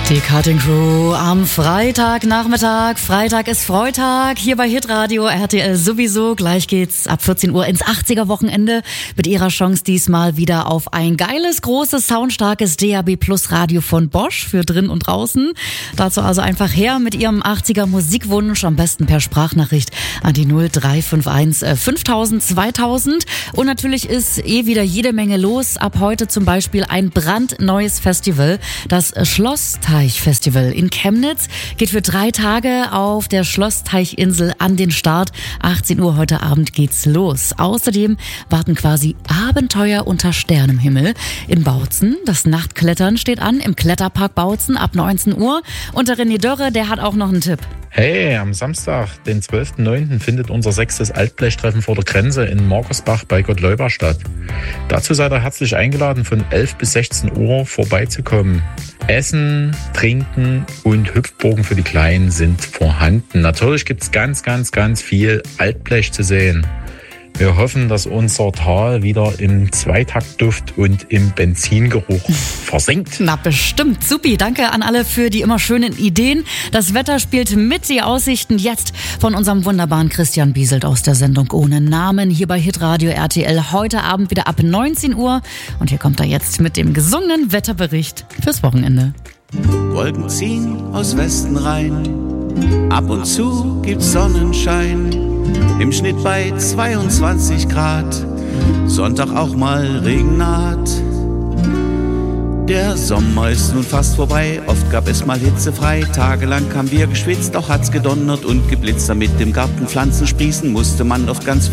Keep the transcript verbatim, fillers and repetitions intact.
Die Cutting Crew am Freitagnachmittag. Freitag ist Freitag hier bei Hitradio R T L sowieso. Gleich geht's ab vierzehn Uhr ins achtziger-Wochenende mit ihrer Chance diesmal wieder auf ein geiles, großes, soundstarkes D A B Plus Radio von Bosch für drin und draußen. Dazu also einfach her mit ihrem achtziger Musikwunsch, am besten per Sprachnachricht an die null drei fünf eins fünftausend zweitausend. Und natürlich ist eh wieder jede Menge los. Ab heute zum Beispiel ein brandneues Festival, das Schlossteich Festival in Chemnitz, geht für drei Tage auf der Schlossteichinsel an den Start. achtzehn Uhr heute Abend geht's los. Außerdem warten quasi Abenteuer unter Sternenhimmel in Bautzen. Das Nachtklettern steht an im Kletterpark Bautzen ab neunzehn Uhr. Und der René Dörre, der hat auch noch einen Tipp. Hey, am Samstag, den zwölften neunten findet unser sechstes Altblechtreffen vor der Grenze in Markersbach bei Gottleuba statt. Dazu seid ihr herzlich eingeladen, von elf bis sechzehn Uhr vorbeizukommen. Essen, Trinken und Hüpfburgen für die Kleinen sind vorhanden. Natürlich gibt's ganz, ganz, ganz viel Altblech zu sehen. Wir hoffen, dass unser Tal wieder im Zweitaktduft und im Benzingeruch versinkt. Na bestimmt. Supi, danke an alle für die immer schönen Ideen. Das Wetter spielt mit, die Aussichten jetzt von unserem wunderbaren Christian Bieselt aus der Sendung Ohne Namen hier bei Hitradio R T L. Heute Abend wieder ab neunzehn Uhr. Und hier kommt er jetzt mit dem gesungenen Wetterbericht fürs Wochenende. Wolken ziehen aus Westen rein, ab und zu gibt's Sonnenschein. Im Schnitt bei zweiundzwanzig Grad, Sonntag auch mal Regen naht. Der Sommer ist nun fast vorbei, oft gab es mal hitzefrei. Tagelang haben wir geschwitzt, auch hat's gedonnert und geblitzt. Damit im Garten Pflanzen sprießen, musste man oft ganz viel